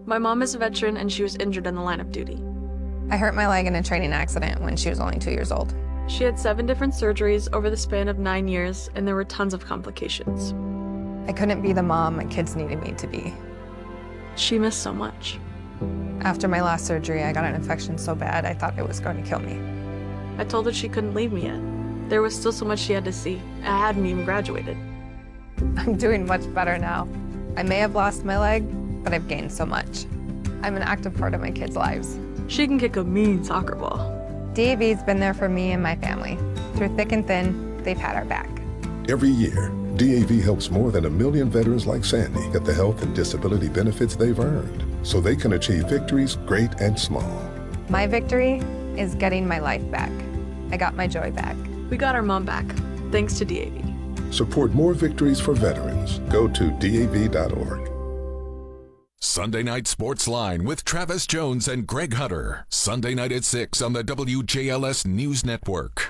My mom is a veteran and she was injured in the line of duty. I hurt my leg in a training accident when she was only 2 years old. She had 7 different surgeries over the span of 9 years, and there were tons of complications. I couldn't be the mom my kids needed me to be. She missed so much. After my last surgery, I got an infection so bad I thought it was going to kill me. I told her she couldn't leave me yet. There was still so much she had to see. I hadn't even graduated. I'm doing much better now. I may have lost my leg, but I've gained so much. I'm an active part of my kids' lives. She can kick a mean soccer ball. DAV's been there for me and my family. Through thick and thin, they've had our back. Every year, DAV helps more than 1 million veterans like Sandy get the health and disability benefits they've earned so they can achieve victories great and small. My victory is getting my life back. I got my joy back. We got our mom back, thanks to DAV. Support more victories for veterans. Go to DAV.org. Sunday Night Sports Line with Travis Jones and Greg Hutter. Sunday night at 6 on the WJLS News Network.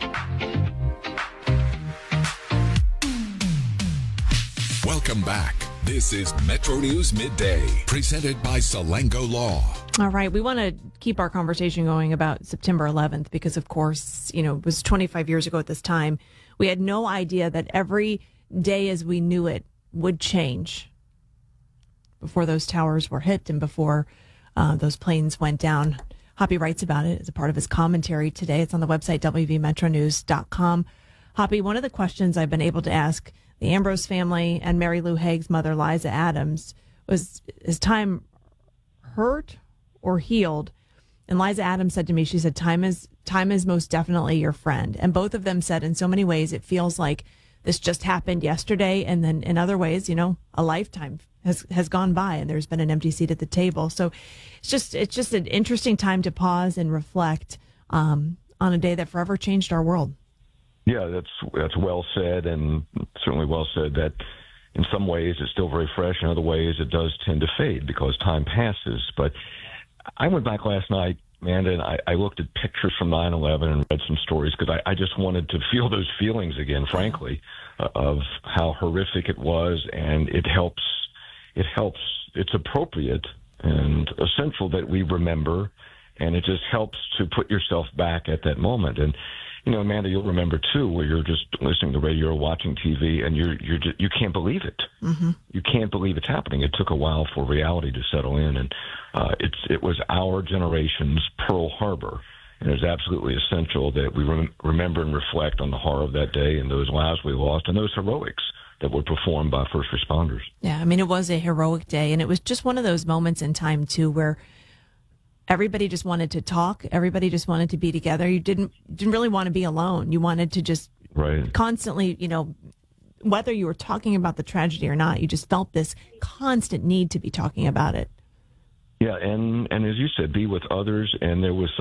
Welcome back. This is Metro News Midday, presented by Salango Law. All right. We want to keep our conversation going about September 11th because, of course, it was 25 years ago at this time. We had no idea that every day as we knew it would change before those towers were hit and before those planes went down. Hoppy writes about it as a part of his commentary today. It's on the website, wvmetronews.com. Hoppy, one of the questions I've been able to ask the Ambrose family and Mary Lou Haig's mother, Liza Adams, was, is time hurt or healed? And Liza Adams said to me, she said, time is most definitely your friend. And both of them said in so many ways, it feels like this just happened yesterday. And then in other ways, a lifetime has gone by and there's been an empty seat at the table. So it's just an interesting time to pause and reflect on a day that forever changed our world. Yeah, that's well said, and certainly well said that in some ways it's still very fresh. In other ways it does tend to fade because time passes. But I went back last night, Amanda, and I looked at pictures from 9/11 and read some stories because I just wanted to feel those feelings again, frankly, of how horrific it was, and it helps. It's appropriate and essential that we remember, and it just helps to put yourself back at that moment. And Amanda, you'll remember too, where you're just listening to the radio or watching TV, and you can't believe it. Mm-hmm. You can't believe it's happening. It took a while for reality to settle in, and it was our generation's Pearl Harbor, and it's absolutely essential that we remember and reflect on the horror of that day and those lives we lost and those heroics that were performed by first responders. Yeah, it was a heroic day, and it was just one of those moments in time too where everybody just wanted to talk. Everybody just wanted to be together. You didn't really want to be alone. You wanted to just constantly, whether you were talking about the tragedy or not, you just felt this constant need to be talking about it. Yeah, and as you said, be with others. And there was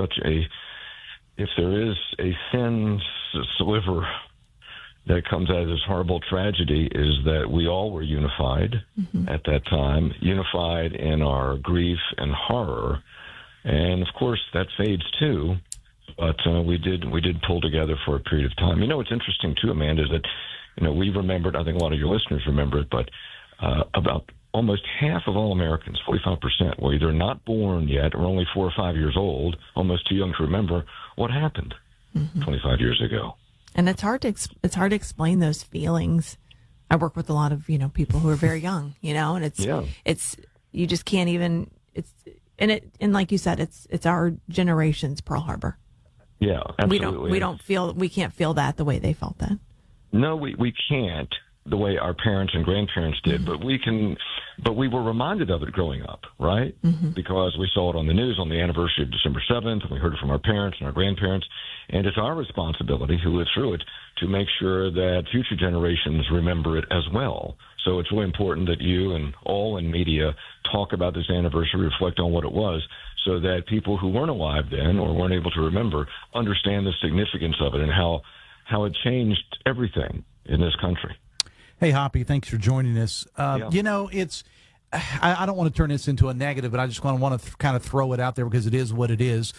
if there is a thin sliver that comes out of this horrible tragedy, is that we all were unified at that time, unified in our grief and horror. And of course that fades too, but we did pull together for a period of time. What's interesting too, Amanda, is that we remembered. I think a lot of your listeners remember it, but about almost half of all Americans, 45%, were either not born yet or only 4 or 5 years old, almost too young to remember what happened 25 years ago. And it's hard to explain those feelings. I work with a lot of people who are very young, and it's you just can't even And like you said, it's our generation's Pearl Harbor. Yeah, absolutely. We can't feel that the way they felt that. No, we can't the way our parents and grandparents did, but we were reminded of it growing up, right? Because we saw it on the news on the anniversary of December 7th, and we heard it from our parents and our grandparents, and it's our responsibility who lived through it to make sure that future generations remember it as well. So it's really important that you and all in media talk about this anniversary, reflect on what it was, so that people who weren't alive then or weren't able to remember understand the significance of it and how it changed everything in this country. Hey, Hoppy, thanks for joining us. It's I don't want to turn this into a negative, but I just want to kind of throw it out there because it is what it is.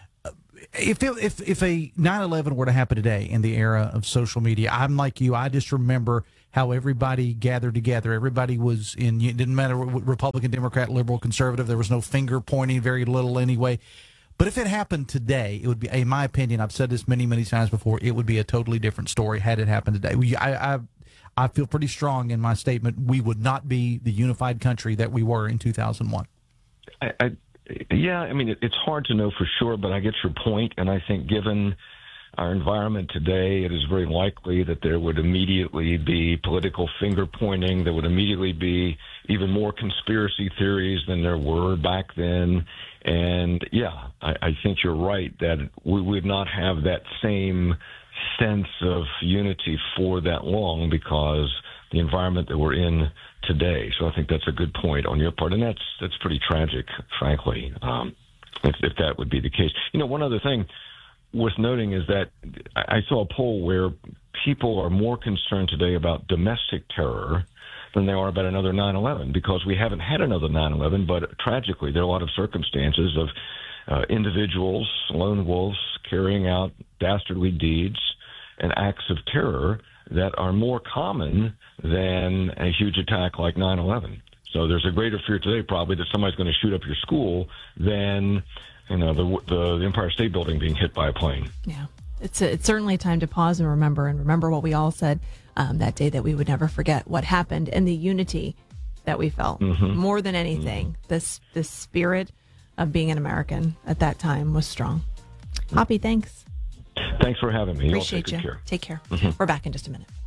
If a 9/11 were to happen today in the era of social media, I'm like you. I just remember how everybody gathered together. Everybody was in, it didn't matter what Republican, Democrat, liberal, conservative. There was no finger pointing, very little anyway. But if it happened today, it would be, in my opinion, I've said this many, many times before, it would be a totally different story had it happened today. I feel pretty strong in my statement. We would not be the unified country that we were in 2001. Yeah, I mean, it's hard to know for sure, but I get your point, and I think given our environment today, it is very likely that there would immediately be political finger-pointing. There would immediately be even more conspiracy theories than there were back then. And, yeah, I think you're right that we would not have that same sense of unity for that long because the environment that we're in today. So I think that's a good point on your part, and that's pretty tragic, frankly, if that would be the case. You know, one other thing worth noting is that I saw a poll where people are more concerned today about domestic terror than they are about another 9/11 because we haven't had another 9/11, but tragically there are a lot of circumstances of individuals, lone wolves, carrying out dastardly deeds and acts of terror that are more common than a huge attack like 9/11. So there's a greater fear today probably that somebody's going to shoot up your school than, you know, the Empire State Building being hit by a plane. Yeah, it's certainly time to pause and remember what we all said that day, that we would never forget what happened and the unity that we felt. More than anything, this spirit of being an American at that time was strong. Hoppy, thanks. Thanks for having me. Appreciate you. Care. Take care. We're back in just a minute.